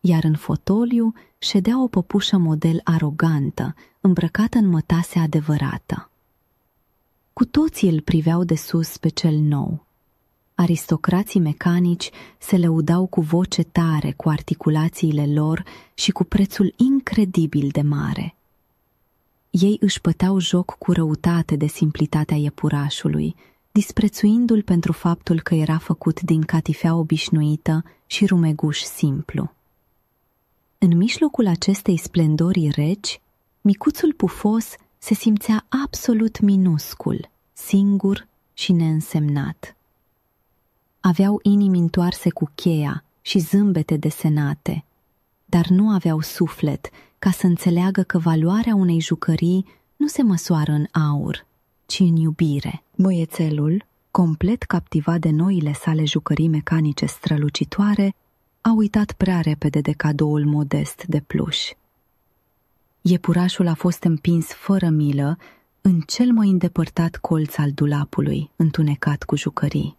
iar în fotoliu ședea o păpușă model arogantă, îmbrăcată în mătase adevărată. Cu toții îl priveau de sus pe cel nou. Aristocrații mecanici se lăudau cu voce tare cu articulațiile lor și cu prețul incredibil de mare. Ei își băteau joc cu răutate de simplitatea iepurașului, disprețuindu-l pentru faptul că era făcut din catifea obișnuită și rumeguș simplu. În mijlocul acestei splendorii reci, micuțul pufos se simțea absolut minuscul, singur și neînsemnat. Aveau inimi întoarse cu cheia și zâmbete desenate, dar nu aveau suflet ca să înțeleagă că valoarea unei jucării nu se măsoară în aur, ci în iubire. Băiețelul, complet captivat de noile sale jucării mecanice strălucitoare, a uitat prea repede de cadoul modest de pluș. Iepurașul a fost împins fără milă în cel mai îndepărtat colț al dulapului, întunecat cu jucării.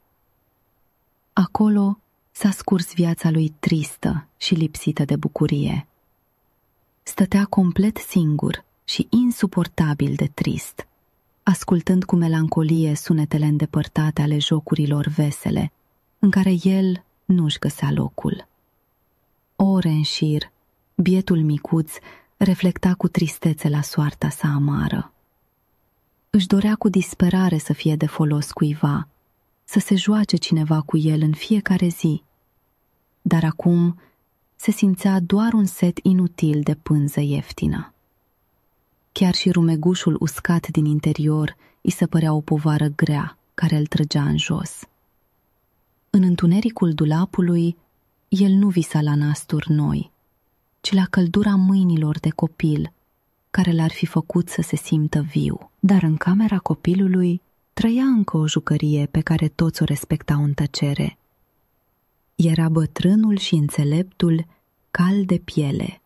Acolo s-a scurs viața lui tristă și lipsită de bucurie. Stătea complet singur și insuportabil de trist, ascultând cu melancolie sunetele îndepărtate ale jocurilor vesele, în care el nu-și găsea locul. Ore în șir, bietul micuț reflecta cu tristețe la soarta sa amară. Își dorea cu disperare să fie de folos cuiva, să se joace cineva cu el în fiecare zi, dar acum se simțea doar un set inutil de pânză ieftină. Chiar și rumegușul uscat din interior îi se părea o povară grea care îl trăgea în jos. În întunericul dulapului, el nu visa la nasturi noi, ci la căldura mâinilor de copil, care l-ar fi făcut să se simtă viu. Dar în camera copilului trăia încă o jucărie pe care toți o respectau în tăcere. Era bătrânul și înțeleptul Cal de Piele.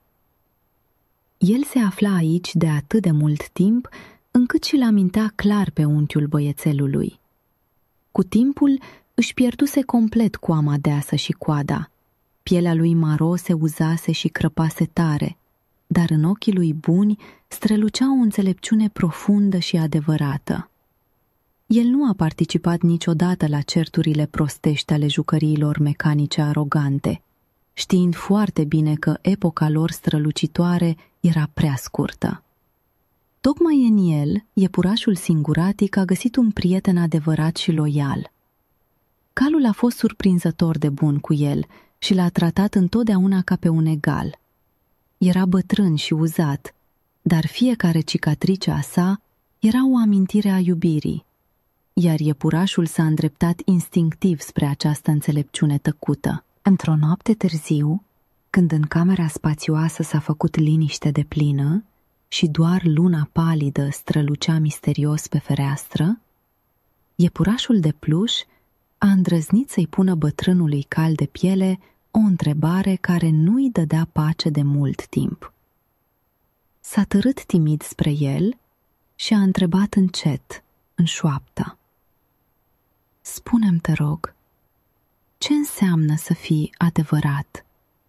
El se afla aici de atât de mult timp, încât și-l amintea clar pe unchiul băiețelului. Cu timpul își pierduse complet coama deasă și coada. Pielea lui maro se uzase și crăpase tare, dar în ochii lui buni strălucea o înțelepciune profundă și adevărată. El nu a participat niciodată la certurile prostești ale jucăriilor mecanice arogante, știind foarte bine că epoca lor strălucitoare era prea scurtă. Tocmai în el, iepurașul singuratic a găsit un prieten adevărat și loial. Calul a fost surprinzător de bun cu el și l-a tratat întotdeauna ca pe un egal. Era bătrân și uzat, dar fiecare cicatrice a sa era o amintire a iubirii, iar iepurașul s-a îndreptat instinctiv spre această înțelepciune tăcută. Într-o noapte târziu, când în camera spațioasă s-a făcut liniște deplină și doar luna palidă strălucea misterios pe fereastră, iepurașul de pluș a îndrăznit să-i pună bătrânului Cal de Piele o întrebare care nu-i dădea pace de mult timp. S-a târât timid spre el și a întrebat încet, în șoaptă: „Spune-mi, te rog, ce înseamnă să fii adevărat?”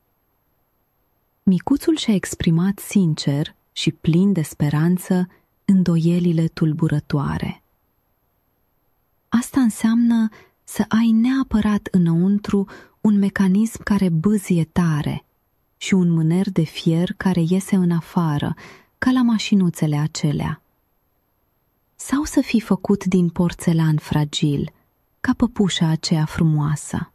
Micuțul și-a exprimat sincer și plin de speranță îndoielile tulburătoare. Asta înseamnă să ai neapărat înăuntru un mecanism care bâzie tare și un mâner de fier care iese în afară, ca la mașinuțele acelea. Sau să fii făcut din porțelan fragil, ca păpușa aceea frumoasă.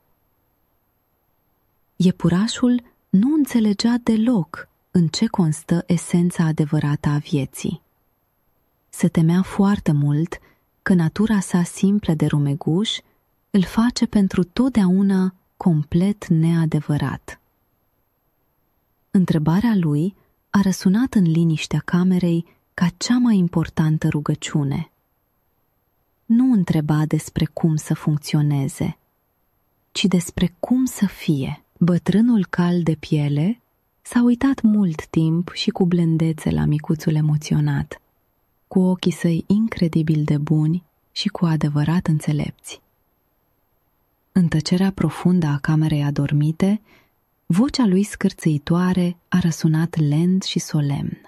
Iepurașul nu înțelegea deloc în ce constă esența adevărată a vieții. Se temea foarte mult că natura sa simplă de rumeguș îl face pentru totdeauna complet neadevărat. Întrebarea lui a răsunat în liniștea camerei ca cea mai importantă rugăciune. Nu întreba despre cum să funcționeze, ci despre cum să fie. Bătrânul Cal de Piele s-a uitat mult timp și cu blândețe la micuțul emoționat, cu ochii săi incredibil de buni și cu adevărat înțelepți. În tăcerea profundă a camerei adormite, vocea lui scârțâitoare a răsunat lent și solemn.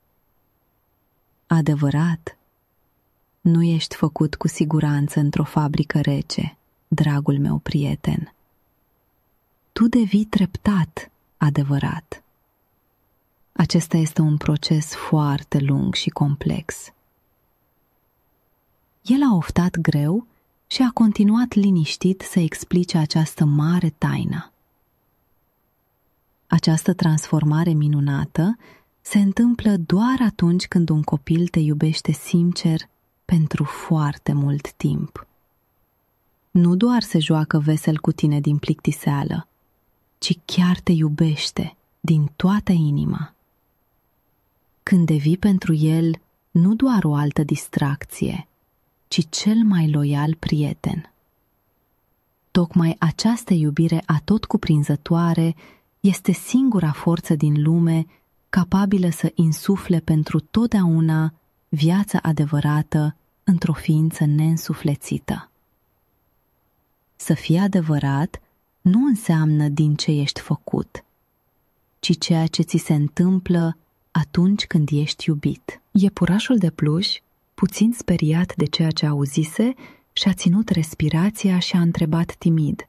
Adevărat, nu ești făcut cu siguranță într-o fabrică rece, dragul meu prieten. Tu devii treptat adevărat. Acesta este un proces foarte lung și complex. El a oftat greu și a continuat liniștit să explice această mare taină. Această transformare minunată se întâmplă doar atunci când un copil te iubește sincer pentru foarte mult timp. Nu doar se joacă vesel cu tine din plictiseală, ci chiar te iubește din toată inima. Când devii pentru el nu doar o altă distracție, ci cel mai loial prieten. Tocmai această iubire atotcuprinzătoare este singura forță din lume capabilă să insufle pentru totdeauna viața adevărată într-o ființă neînsuflețită. Să fii adevărat nu înseamnă din ce ești făcut, ci ceea ce ți se întâmplă atunci când ești iubit. Iepurașul de pluș, puțin speriat de ceea ce auzise, și-a ținut respirația și a întrebat timid: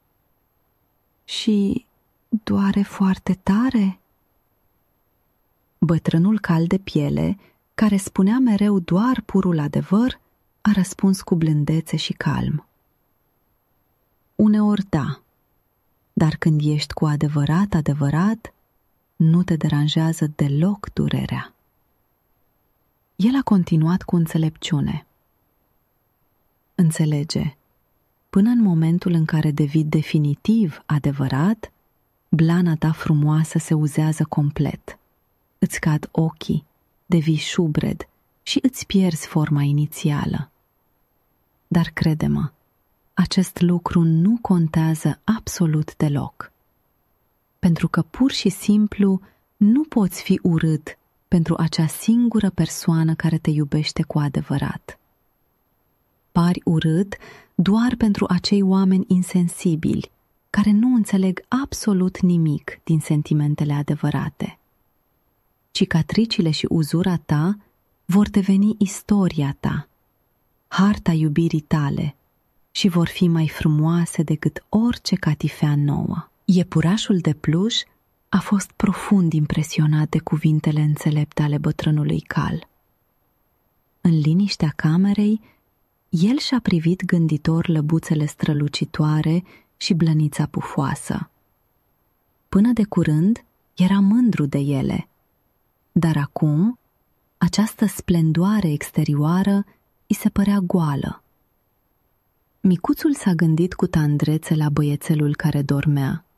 Și doare foarte tare? Bătrânul cal de piele, care spunea mereu doar purul adevăr, a răspuns cu blândețe și calm: Uneori da, dar când ești cu adevărat, nu te deranjează deloc durerea. El a continuat cu înțelepciune: Înțelege, până în momentul în care devii definitiv adevărat, blana ta frumoasă se uzează complet. Îți cad ochii, devii șubred și îți pierzi forma inițială. Dar crede-mă, acest lucru nu contează absolut deloc. Pentru că pur și simplu nu poți fi urât pentru acea singură persoană care te iubește cu adevărat. Pari urât doar pentru acei oameni insensibili, care nu înțeleg absolut nimic din sentimentele adevărate. Cicatricile și uzura ta vor deveni istoria ta, harta iubirii tale, și vor fi mai frumoase decât orice catifea nouă. Iepurașul de pluș a fost profund impresionat de cuvintele înțelepte ale bătrânului cal. În liniștea camerei, el și-a privit gânditor lăbuțele strălucitoare și blănița pufoasă. Până de curând era mândru de ele, dar acum această splendoare exterioară îi se părea goală. Micuțul s-a gândit cu tandrețe la băiețelul care dormea